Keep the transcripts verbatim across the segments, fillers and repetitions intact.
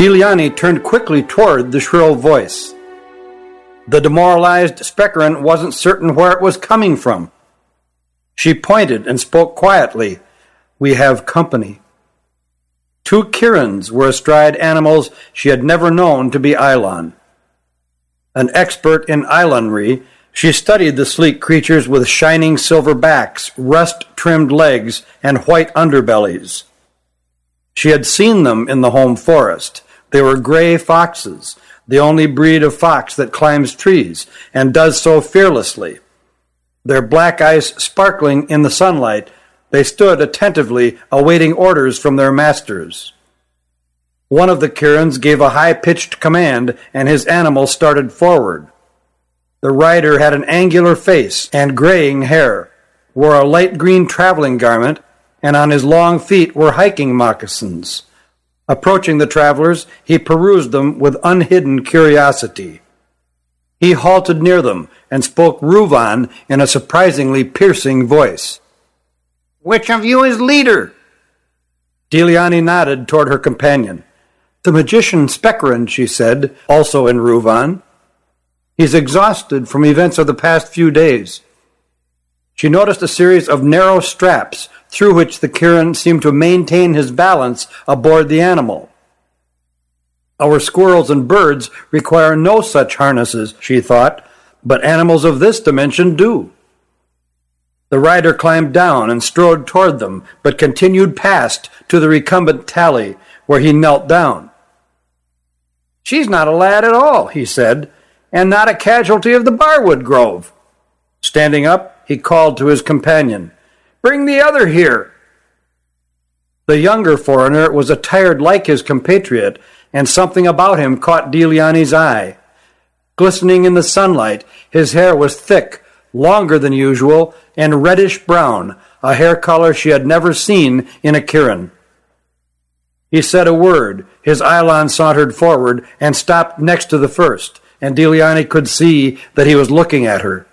Diliani turned quickly toward the shrill voice. The demoralized Spekarin wasn't certain where it was coming from. She pointed and spoke quietly. "We have company." Two Kirins were astride animals she had never known to be Eilon. An expert in Eilonry, she studied the sleek creatures with shining silver backs, rust-trimmed legs, and white underbellies. She had seen them in the home forest. They were gray foxes, the only breed of fox that climbs trees, and does so fearlessly. Their black eyes sparkling in the sunlight, they stood attentively awaiting orders from their masters. One of the Kirins gave a high-pitched command, and his animal started forward. The rider had an angular face and graying hair, wore a light green traveling garment, and on his long feet were hiking moccasins. Approaching the travelers, he perused them with unhidden curiosity. He halted near them and spoke Ruvan in a surprisingly piercing voice. "Which of you is leader?" Diliani nodded toward her companion. "The magician Spekarin," she said, also in Ruvan. "He's exhausted from events of the past few days." She noticed a series of narrow straps through which the Kirin seemed to maintain his balance aboard the animal. Our squirrels and birds require no such harnesses, she thought, but animals of this dimension do. The rider climbed down and strode toward them, but continued past to the recumbent Tally, where he knelt down. "She's not a lad at all," he said, "and not a casualty of the Barwood Grove." Standing up, he called to his companion, "Bring the other here." The younger foreigner was attired like his compatriot, and something about him caught Diliani's eye. Glistening in the sunlight, his hair was thick, longer than usual, and reddish-brown, a hair color she had never seen in a Kirin. He said a word. His Eilon sauntered forward and stopped next to the first, and Diliani could see that he was looking at her.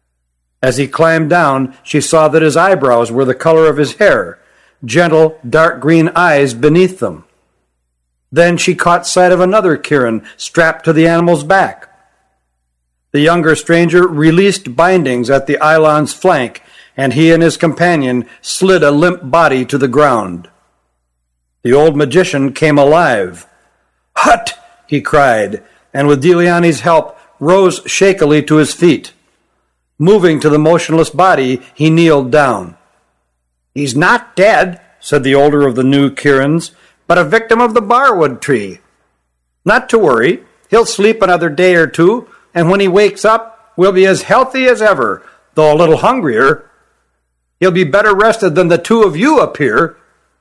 As he climbed down, she saw that his eyebrows were the color of his hair, gentle, dark green eyes beneath them. Then she caught sight of another Kirin strapped to the animal's back. The younger stranger released bindings at the Eilon's flank, and he and his companion slid a limp body to the ground. The old magician came alive. "Hut!" he cried, and with Diliani's help rose shakily to his feet. Moving to the motionless body, he kneeled down. "He's not dead," said the older of the new Kirins, "but a victim of the barwood tree. Not to worry. He'll sleep another day or two, and when he wakes up, we'll be as healthy as ever, though a little hungrier. He'll be better rested than the two of you up here."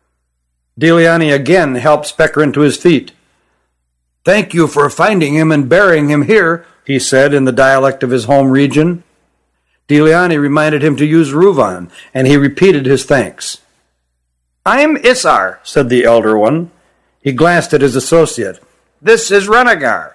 Diliani again helped Spekarin to his feet. "Thank you for finding him and burying him here," he said in the dialect of his home region. Diliani reminded him to use Ruvan, and he repeated his thanks. "I'm Isar," said the elder one. He glanced at his associate. "This is Renegar."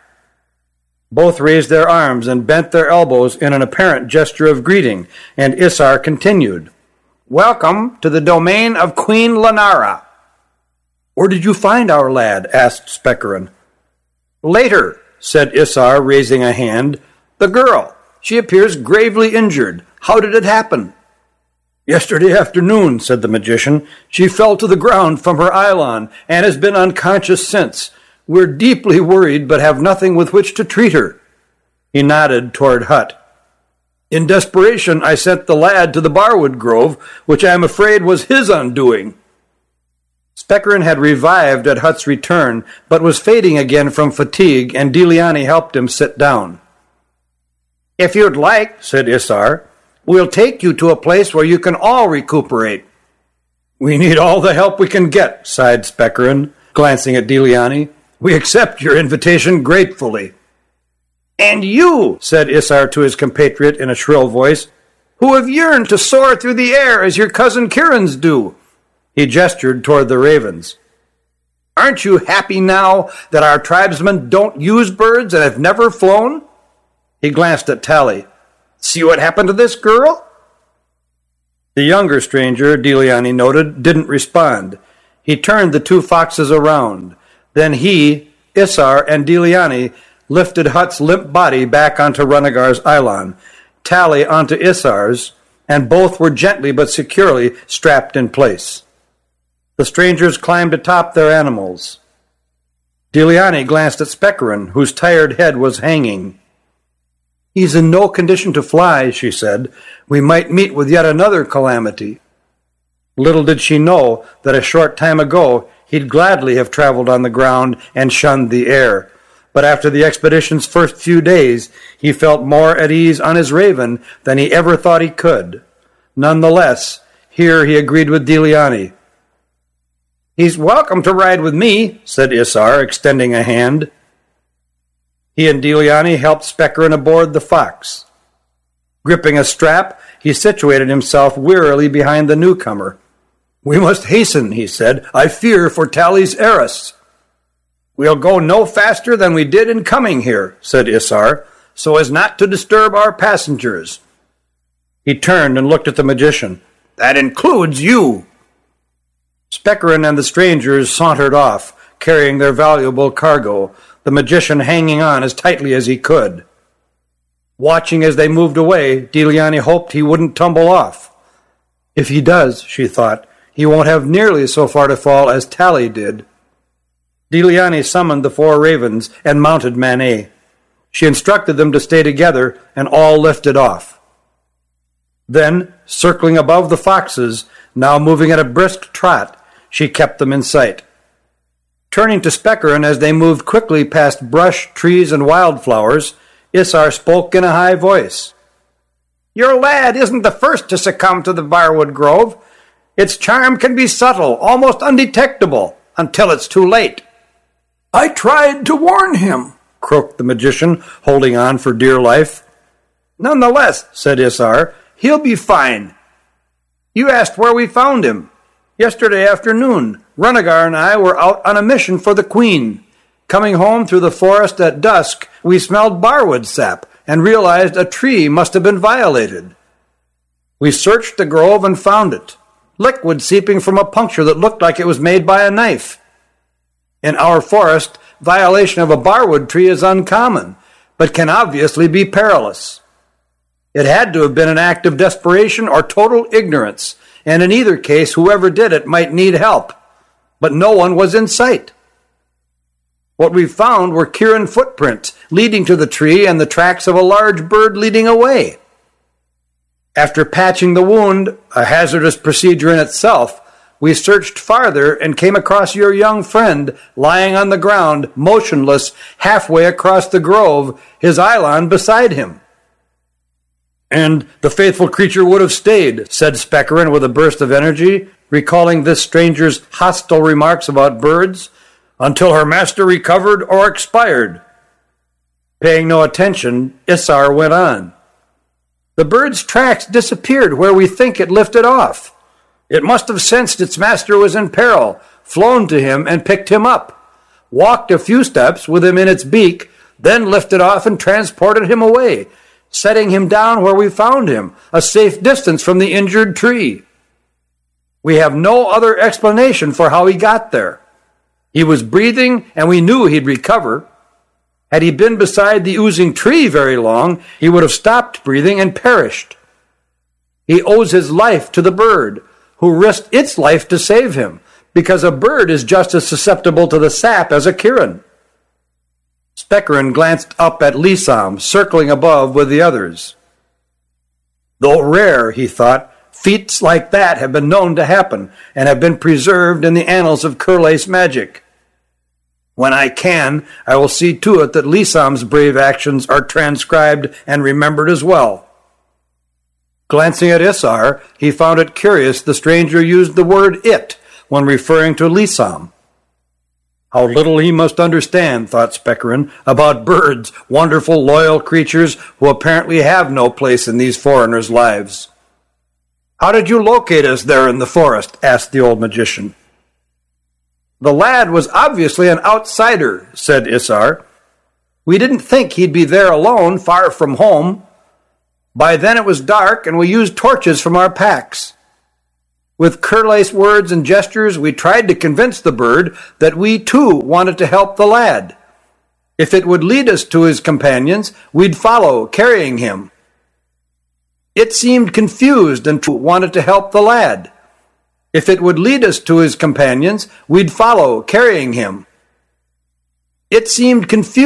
Both raised their arms and bent their elbows in an apparent gesture of greeting, and Isar continued. "Welcome to the domain of Queen Lenara." "Where did you find our lad?" asked Spekarin. "Later," said Isar, raising a hand. "The girl. She appears gravely injured. How did it happen?" "Yesterday afternoon," said the magician. "She fell to the ground from her Eilon and has been unconscious since. We're deeply worried, but have nothing with which to treat her." He nodded toward Hut. "In desperation, I sent the lad to the Barwood Grove, which I am afraid was his undoing." Spekarin had revived at Hut's return, but was fading again from fatigue, and Diliani helped him sit down. "If you'd like," said Isar, "we'll take you to a place where you can all recuperate." "We need all the help we can get," sighed Spekarin, glancing at Diliani. "We accept your invitation gratefully." "And you," said Isar to his compatriot in a shrill voice, "who have yearned to soar through the air as your cousin Kirins do." He gestured toward the ravens. "Aren't you happy now that our tribesmen don't use birds and have never flown?" He glanced at Tally. "See what happened to this girl?" The younger stranger, Diliani noted, didn't respond. He turned the two foxes around. Then he, Isar and Diliani lifted Hut's limp body back onto Runagar's Eilon, Tally onto Isar's, and both were gently but securely strapped in place. The strangers climbed atop their animals. Diliani glanced at Specherin, whose tired head was hanging. "He's in no condition to fly," she said. "We might meet with yet another calamity." Little did she know that a short time ago he'd gladly have traveled on the ground and shunned the air. But after the expedition's first few days, he felt more at ease on his Raven than he ever thought he could. Nonetheless, here he agreed with Diliani. "He's welcome to ride with me," said Isar, extending a hand. He and Diliani helped Specherin aboard the Fox. Gripping a strap, he situated himself wearily behind the newcomer. "We must hasten," he said. "I fear for Tally's heiress." "We'll go no faster than we did in coming here," said Isar, "so as not to disturb our passengers." He turned and looked at the magician. "That includes you." Specherin and the strangers sauntered off, carrying their valuable cargo, the magician hanging on as tightly as he could. Watching as they moved away, Diliani hoped he wouldn't tumble off. If he does, she thought, he won't have nearly so far to fall as Tally did. Diliani summoned the four ravens and mounted Manet. She instructed them to stay together, and all lifted off. Then, circling above the foxes, now moving at a brisk trot, she kept them in sight. Turning to Specherin as they moved quickly past brush, trees, and wildflowers, Isar spoke in a high voice. "Your lad isn't the first to succumb to the Barwood Grove. Its charm can be subtle, almost undetectable, until it's too late." "I tried to warn him," croaked the magician, holding on for dear life. "Nonetheless," said Isar, "he'll be fine. You asked where we found him. Yesterday afternoon, Runagar and I were out on a mission for the Queen. Coming home through the forest at dusk, we smelled barwood sap and realized a tree must have been violated. We searched the grove and found it, liquid seeping from a puncture that looked like it was made by a knife. In our forest, violation of a barwood tree is uncommon, but can obviously be perilous. It had to have been an act of desperation or total ignorance, and in either case, whoever did it might need help. But no one was in sight. What we found were Kirin footprints leading to the tree and the tracks of a large bird leading away. After patching the wound, a hazardous procedure in itself, we searched farther and came across your young friend lying on the ground, motionless, halfway across the grove, his Eilon beside him." "And the faithful creature would have stayed," said Specherin with a burst of energy, recalling this stranger's hostile remarks about birds, "until her master recovered or expired." Paying no attention, Isar went on. "The bird's tracks disappeared where we think it lifted off. It must have sensed its master was in peril, flown to him and picked him up, walked a few steps with him in its beak, then lifted off and transported him away, setting him down where we found him, a safe distance from the injured tree. We have no other explanation for how he got there. He was breathing, and we knew he'd recover. Had he been beside the oozing tree very long, he would have stopped breathing and perished. He owes his life to the bird, who risked its life to save him, because a bird is just as susceptible to the sap as a Kirin." Specherin glanced up at Lisam, circling above with the others. Though rare, he thought, feats like that have been known to happen, and have been preserved in the annals of Curlace magic. When I can, I will see to it that Lisam's brave actions are transcribed and remembered as well. Glancing at Isar, he found it curious the stranger used the word it when referring to Lisam. How little he must understand, thought Specherin, about birds, wonderful, loyal creatures who apparently have no place in these foreigners' lives. "How did you locate us there in the forest?" asked the old magician. "The lad was obviously an outsider," said Isar. "We didn't think he'd be there alone, far from home. By then it was dark, and we used torches from our packs. With Curlace words and gestures, we tried to convince the bird that we too wanted to help the lad. If it would lead us to his companions, we'd follow, carrying him. It seemed confused and wanted to help the lad. If it would lead us to his companions, we'd follow, carrying him. It seemed confused.